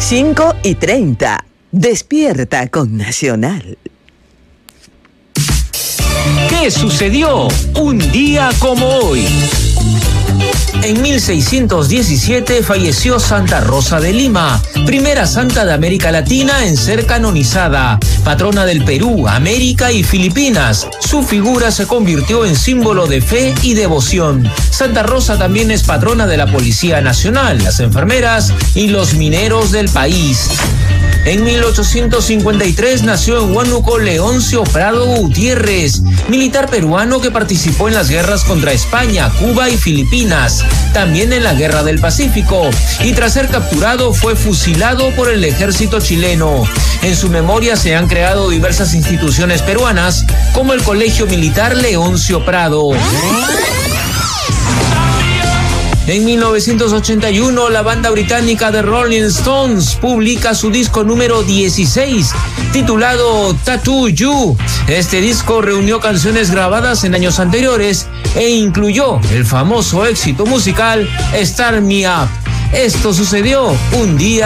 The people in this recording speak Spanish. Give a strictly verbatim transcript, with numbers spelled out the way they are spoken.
cinco y treinta. Despierta con Nacional. ¿Qué sucedió un día como hoy? En mil seiscientos diecisiete falleció Santa Rosa de Lima, primera santa de América Latina en ser canonizada, patrona del Perú, América y Filipinas. Su figura se convirtió en símbolo de fe y devoción. Santa Rosa también es patrona de la Policía Nacional, las enfermeras y los mineros del país. En mil ochocientos cincuenta y tres nació en Huánuco Leoncio Prado Gutiérrez, militar peruano que participó en las guerras contra España, Cuba y Filipinas, también en la Guerra del Pacífico, y tras ser capturado fue fusilado por el ejército chileno. En su memoria se han creado diversas instituciones peruanas, como el Colegio Militar Leoncio Prado. En mil novecientos ochenta y uno, la banda británica The Rolling Stones publica su disco número dieciséis, titulado Tattoo You. Este disco reunió canciones grabadas en años anteriores e incluyó el famoso éxito musical Start Me Up. Esto sucedió un día